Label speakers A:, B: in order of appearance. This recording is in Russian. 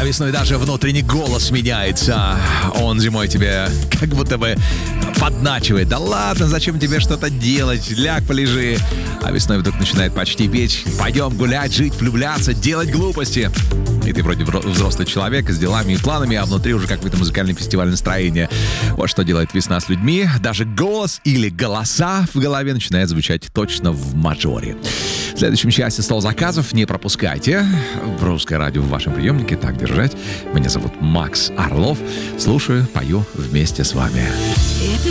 A: весной даже внутренний голос меняется. Он зимой тебе как будто бы подначивает. Да ладно, зачем тебе что-то делать? Ляг, полежи. А весной вдруг начинает почти петь. Пойдем гулять, жить, влюбляться, делать глупости. И ты вроде взрослый человек с делами и планами, а внутри уже какой-то музыкальный фестиваль настроения. Вот что делает весна с людьми. Даже голос или голоса в голове начинают звучать точно в мажоре. В следующем часе стол заказов. Не пропускайте. Русское радио в вашем приемнике. Так держать. Меня зовут Макс Орлов. Слушаю, пою вместе с вами.